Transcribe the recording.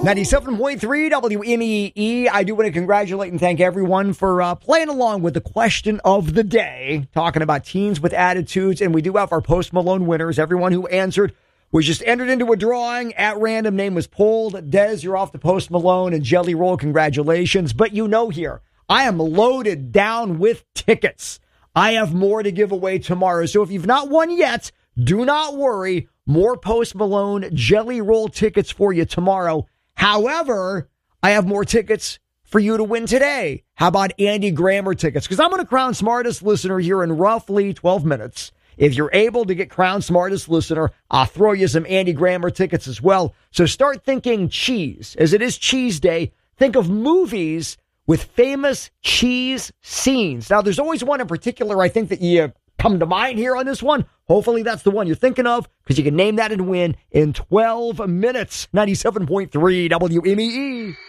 97.3 WMEE. I do want to congratulate and thank everyone for playing along with the question of the day, talking about teens with attitudes. And we do have our Post Malone winners. Everyone who answered was just entered into a drawing at random. Name was pulled. Dez, you're off to Post Malone and Jelly Roll. Congratulations. But you know here, I am loaded down with tickets. I have more to give away tomorrow. So if you've not won yet, do not worry. More Post Malone Jelly Roll tickets for you tomorrow. However, I have more tickets for you to win today. How about Andy Grammer tickets? Because I'm going to crown Smartest Listener here in roughly 12 minutes. If you're able to get crowned Smartest Listener, I'll throw you some Andy Grammer tickets as well. So start thinking cheese. As it is Cheese Day, think of movies with famous cheese scenes. Now, there's always one in particular, I think, that you come to mind here on this one. Hopefully that's the one you're thinking of, because you can name that and win in 12 minutes. 97.3 WMEE.